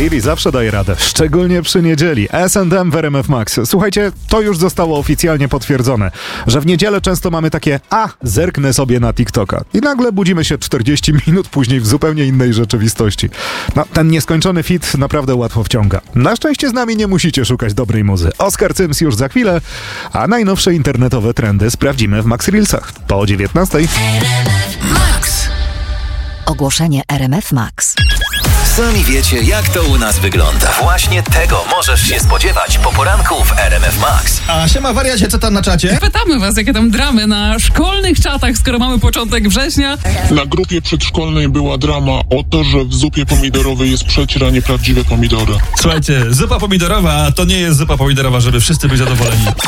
Siri zawsze daje radę, szczególnie przy niedzieli. S&M w RMF Max. Słuchajcie, to już zostało oficjalnie potwierdzone, że w niedzielę często mamy takie zerknę sobie na TikToka. I nagle budzimy się 40 minut później w zupełnie innej rzeczywistości. No, ten nieskończony feed naprawdę łatwo wciąga. Na szczęście z nami nie musicie szukać dobrej muzy. Oskar Cyms już za chwilę, a najnowsze internetowe trendy sprawdzimy w Max Reelsach. Po 19. Max. Ogłoszenie RMF Max. Sami wiecie, jak to u nas wygląda. Właśnie tego możesz się spodziewać po poranku w RMF Max. A siema wariacie, co tam na czacie? Pytamy was, jakie tam dramy na szkolnych czatach, skoro mamy początek września. Na grupie przedszkolnej była drama o to, że w zupie pomidorowej jest przecier, a nie prawdziwe pomidory. Słuchajcie, zupa pomidorowa to nie jest zupa pomidorowa, żeby wszyscy byli zadowoleni.